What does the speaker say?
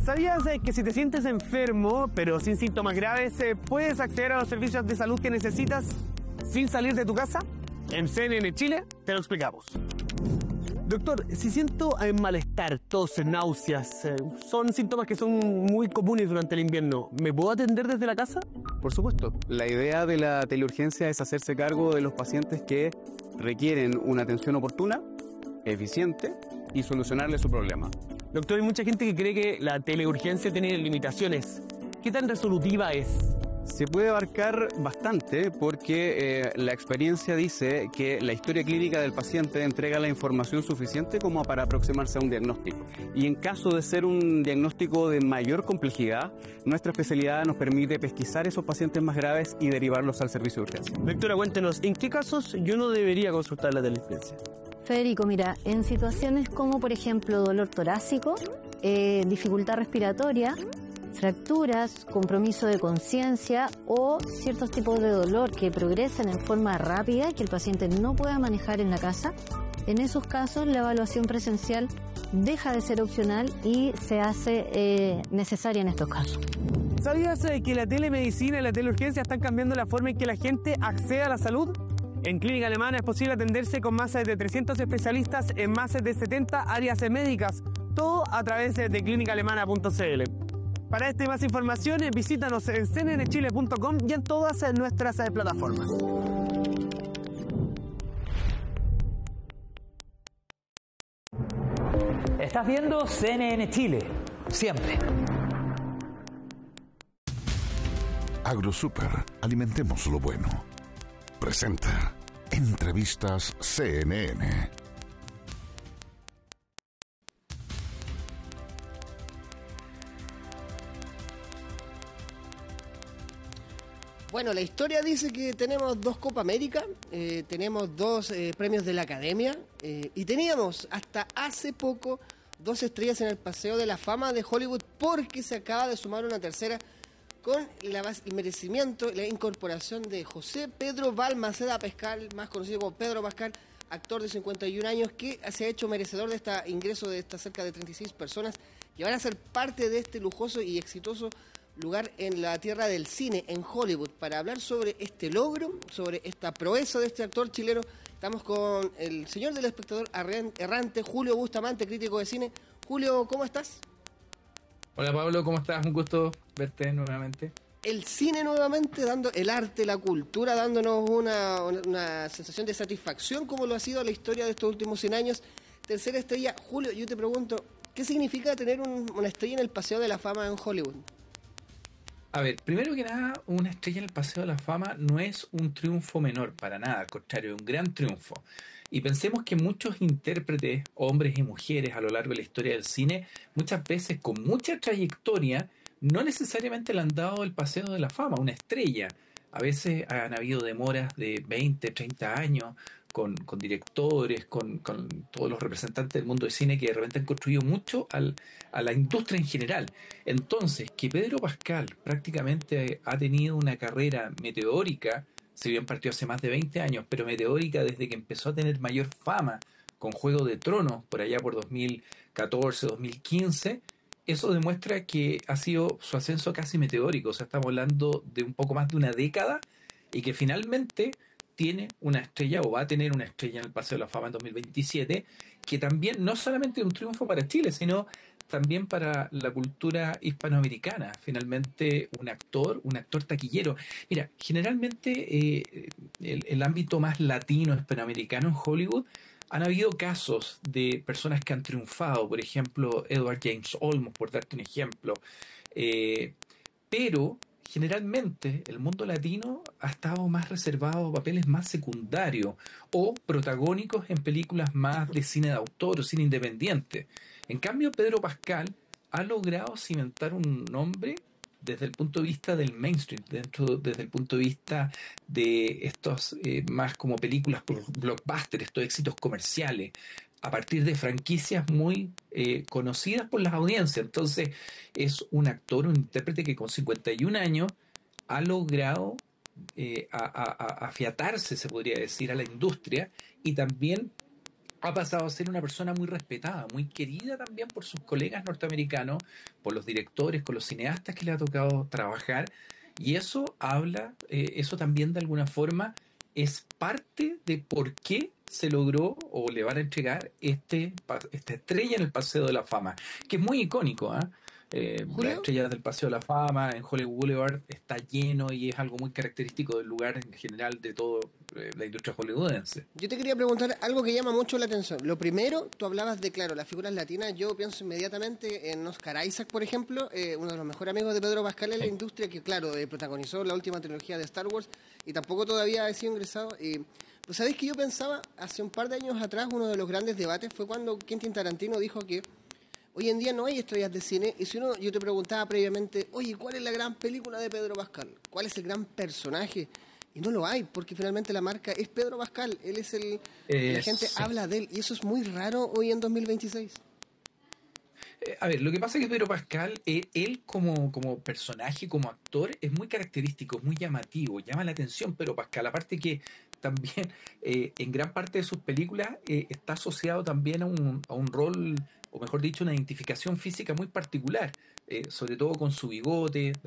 ¿Sabías que si te sientes enfermo, pero sin síntomas graves, puedes acceder a los servicios de salud que necesitas sin salir de tu casa? En CNN Chile te lo explicamos. Doctor, si siento malestar, tos, náuseas, son síntomas que son muy comunes durante el invierno, ¿me puedo atender desde la casa? Por supuesto, la idea de la teleurgencia es hacerse cargo de los pacientes que requieren una atención oportuna, eficiente y solucionarle su problema. Doctor, hay mucha gente que cree que la teleurgencia tiene limitaciones. ¿Qué tan resolutiva es? Se puede abarcar bastante porque la experiencia dice que la historia clínica del paciente entrega la información suficiente como para aproximarse a un diagnóstico. Y en caso de ser un diagnóstico de mayor complejidad, nuestra especialidad nos permite pesquisar esos pacientes más graves y derivarlos al servicio de urgencia. Doctora, cuéntenos, ¿en qué casos yo no debería consultar la teleurgencia? Federico, mira, en situaciones como por ejemplo dolor torácico, dificultad respiratoria, fracturas, compromiso de conciencia o ciertos tipos de dolor que progresan en forma rápida y que el paciente no pueda manejar en la casa, en esos casos la evaluación presencial deja de ser opcional y se hace necesaria en estos casos. ¿Sabías que la telemedicina y la teleurgencia están cambiando la forma en que la gente accede a la salud? En Clínica Alemana es posible atenderse con más de 300 especialistas en más de 70 áreas médicas, todo a través de clinicaalemana.cl. Para esta y más información, visítanos en cnnchile.com y en todas nuestras plataformas. Estás viendo CNN Chile, siempre. AgroSuper, alimentemos lo bueno. Presenta Entrevistas CNN. Bueno, la historia dice que tenemos 2 Copa América, tenemos 2 premios de la Academia y teníamos hasta hace poco 2 estrellas en el Paseo de la Fama de Hollywood porque se acaba de sumar una tercera con el merecimiento, la incorporación de José Pedro Balmaceda Pascal, más conocido como Pedro Pascal, actor de 51 años que se ha hecho merecedor de este ingreso de estas cerca de 36 personas que van a ser parte de este lujoso y exitoso lugar en la tierra del cine, en Hollywood. Para hablar sobre este logro, sobre esta proeza de este actor chileno, estamos con el señor del espectador errante, Julio Bustamante, crítico de cine. Julio, ¿cómo estás? Hola Pablo, ¿cómo estás? Un gusto verte nuevamente. El cine nuevamente, dando el arte, la cultura, dándonos una sensación de satisfacción, como lo ha sido la historia de estos últimos 100 años. Tercera estrella. Julio, yo te pregunto, ¿qué significa tener una estrella en el Paseo de la Fama en Hollywood? A ver, primero que nada, una estrella en el Paseo de la Fama no es un triunfo menor, para nada, al contrario, es un gran triunfo. Y pensemos que muchos intérpretes, hombres y mujeres a lo largo de la historia del cine, muchas veces con mucha trayectoria, no necesariamente le han dado el Paseo de la Fama, una estrella. A veces han habido demoras de 20, 30 años con directores, con todos los representantes del mundo del cine que de repente han construido mucho a la industria en general. Entonces, que Pedro Pascal prácticamente ha tenido una carrera meteórica, si bien partió hace más de 20 años, pero meteórica desde que empezó a tener mayor fama con Juego de Tronos, por allá por 2014, 2015, eso demuestra que ha sido su ascenso casi meteórico. O sea, estamos hablando de un poco más de una década y que finalmente tiene una estrella o va a tener una estrella en el Paseo de la Fama en 2027, que también no solamente es un triunfo para Chile, sino también para la cultura hispanoamericana. Finalmente un actor taquillero. Mira, generalmente el ámbito más latino hispanoamericano en Hollywood han habido casos de personas que han triunfado, por ejemplo Edward James Olmos, por darte un ejemplo, pero generalmente el mundo latino ha estado más reservado a papeles más secundarios o protagónicos en películas más de cine de autor o cine independiente. En cambio, Pedro Pascal ha logrado cimentar un nombre desde el punto de vista del mainstream, desde el punto de vista de estos más como películas blockbuster, estos éxitos comerciales, a partir de franquicias muy conocidas por las audiencias. Entonces es un actor, un intérprete que con 51 años ha logrado afiatarse, se podría decir, a la industria y también ha pasado a ser una persona muy respetada, muy querida también por sus colegas norteamericanos, por los directores, con los cineastas que le ha tocado trabajar. Y eso habla, eso también de alguna forma es parte de por qué se logró o le van a entregar esta estrella en el Paseo de la Fama, que es muy icónico, ¿ah? Las Julio, estrellas del Paseo de la Fama en Hollywood Boulevard está lleno y es algo muy característico del lugar en general de toda la industria hollywoodense. yo te quería preguntar algo que llama mucho la atención. Lo primero, tú hablabas de, claro, las figuras latinas. Yo pienso inmediatamente en Oscar Isaac, por ejemplo, uno de los mejores amigos de Pedro Pascal en la industria, que, claro, protagonizó la última trilogía de Star Wars y tampoco todavía ha sido ingresado. Pues, ¿sabéis que yo pensaba, hace un par de años atrás, uno de los grandes debates fue cuando Quentin Tarantino dijo que hoy en día no hay estrellas de cine, y si yo te preguntaba previamente, oye, ¿cuál es la gran película de Pedro Pascal? ¿Cuál es el gran personaje? Y no lo hay, porque finalmente la marca es Pedro Pascal, él es la gente Sí. habla de él, y eso es muy raro hoy en 2026. A ver, lo que pasa es que Pedro Pascal, él como personaje, como actor, es muy característico, es muy llamativo, llama la atención Pedro Pascal. Aparte que también en gran parte de sus películas está asociado también a un rol, o mejor dicho, una identificación física muy particular, sobre todo con su bigote.